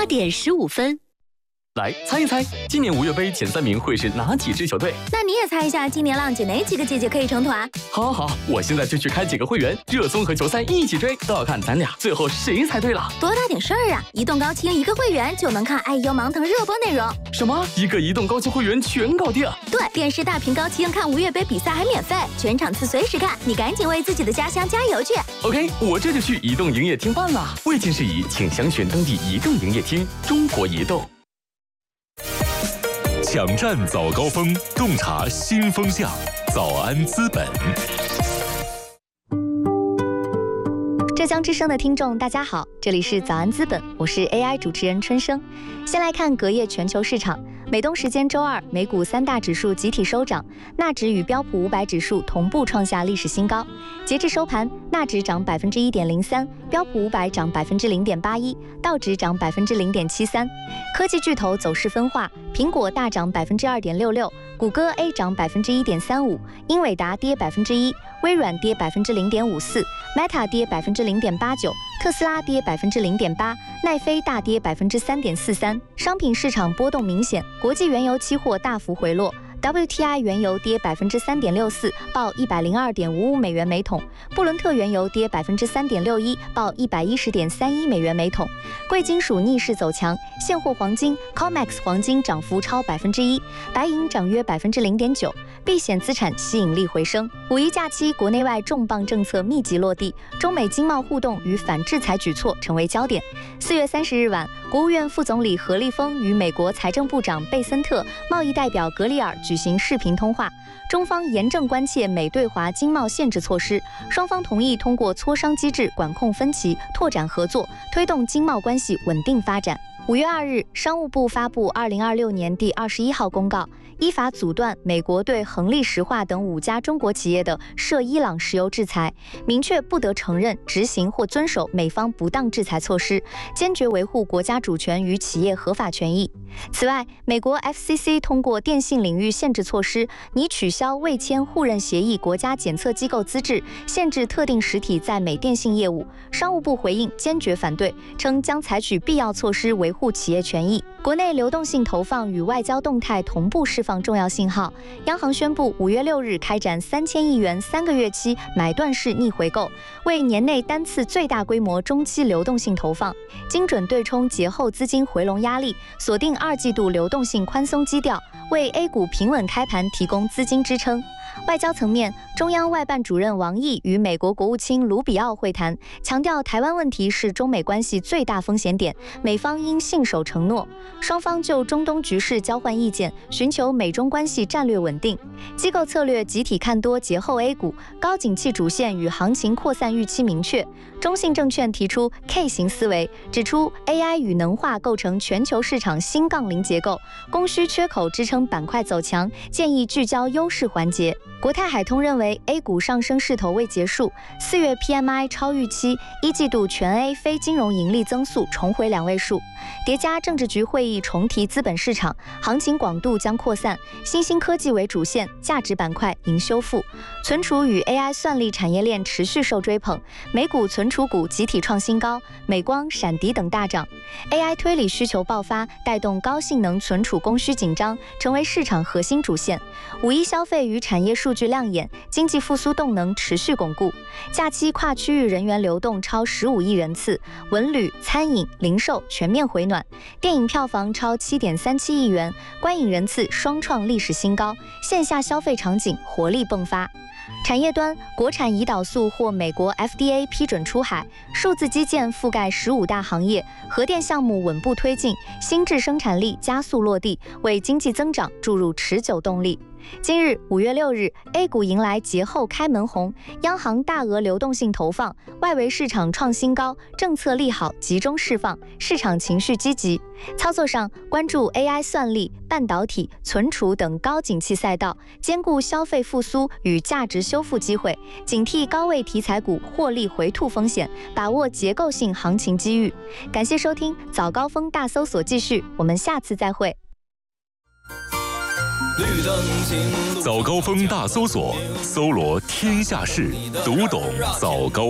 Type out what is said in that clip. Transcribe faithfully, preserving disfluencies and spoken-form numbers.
八点十五分。 来猜一猜，今年五月杯前三名会是哪几支球队？ 那你也猜一下，今年浪姐哪几个姐姐可以成团？ 好好好，我现在就去开几个会员，热搜和球赛一起追，都要看咱俩最后谁猜对了。 多大点事儿啊！移动高清一个会员就能看爱优盲腾热播内容。 什么？一个移动高清会员全搞定？ 对，电视大屏高清看五月杯比赛还免费，全场次随时看，你赶紧为自己的家乡加油去。 OK， 我这就去移动营业厅办了。未经事宜，请详询当地移动营业厅。中国移动。 抢占早高峰，洞察新风向。早安资本。 浙江之声的听众大家好，这里是早安资本，我是 A I 主持人春生。先来看隔夜全球市场，美东时间周二，美股三大指数集体收涨，纳指与标普五百指数同步创下历史新高。截至收盘，纳指涨百分之一点零三，标普五百涨百分之零点八一，道指涨百分之零点七三。科技巨头走势分化，苹果大涨百分之二点六六，谷歌 A 涨百分之一点三五，英伟达跌百分之一，微软跌百分之零点五四 ，Meta 跌百分之零点八九，特斯拉跌百分之零点八，奈飞大跌百分之三点四三。商品市场波动明显，国际原油期货大幅回落。W T I 原油跌百分之三点六四，报一百零二点五五美元每桶；布伦特原油跌百分之三点六一，报一百一十点三一美元每桶。贵金属逆势走强，现货黄金 C O M E X 黄金涨幅超百分之一，白银涨约百分之零点九，避险资产吸引力回升。五一假期，国内外重磅政策密集落地，中美经贸互动与反制裁举措成为焦点。四月三十日晚，国务院副总理何立峰与美国财政部长贝森特、贸易代表格里尔举行视频通话，中方严正关切美对华经贸限制措施，双方同意通过磋商机制管控分歧，拓展合作，推动经贸关系稳定发展。五月二日，商务部发布二零二六年第二十一号公告，依法阻断美国对恒力石化等五家中国企业的涉伊朗石油制裁，明确不得承认、执行或遵守美方不当制裁措施，坚决维护国家主权与企业合法权益。此外，美国 F C C 通过电信领域限制措施，拟取消未签互认协议国家检测机构资质，限制特定实体在美电信业务。商务部回应坚决反对，称将采取必要措施维护企业权益。国内流动性投放与外交动态同步释放重要信号，央行宣布五月六日开展三千亿元三个月期买断式逆回购，为年内单次最大规模中期流动性投放，精准对冲节后资金回笼压力，锁定二季度流动性宽松基调，为 A 股平稳开盘提供资金支撑。外交层面，中央外办主任王毅与美国国务卿卢比奥会谈，强调台湾问题是中美关系最大风险点，美方应信守承诺。双方就中东局势交换意见，寻求美中关系战略稳定。机构策略集体看多节后 A 股，高景气主线与行情扩散预期明确。中信证券提出 K 型思维，指出 A I 与能化构成全球市场新杠铃结构，供需缺口支撑板块走强，建议聚焦优势环节。国泰海通认为 A 股上升势头未结束，四月 P M I 超预期，一季度全 A 非金融盈利增速重回两位数。叠加政治局会议重提资本市场，行情广度将扩散，新兴科技为主线，价值板块迎修复。存储与 A I 算力产业链持续受追捧，美股存储股集体创新高，美光、闪迪等大涨。A I 推理需求爆发，带动高性能存储供需紧张，成为市场核心主线。五一消费与产业数据亮眼，经济复苏动能持续巩固。假期跨区域人员流动超十五亿人次，文旅、餐饮、零售全面回暖。电影票房超七点三七亿元，观影人次双创历史新高，线下消费场景活力迸发。产业端，国产胰岛素获美国 F D A 批准出海，数字基建覆盖十五大行业，核电项目稳步推进，新制生产力加速落地，为经济增长注入持久动力。今日五月六日 ，A 股迎来节后开门红，央行大额流动性投放，外围市场创新高，政策利好集中释放，市场情绪积极。操作上，关注 A I 算力、半导体、存储等高景气赛道，兼顾消费复苏与价值修复机会，警惕高位题材股获利回吐风险，把握结构性行情机遇。感谢收听早高峰大搜索，继续，我们下次再会。 早高峰大搜索，搜罗天下事，读懂早高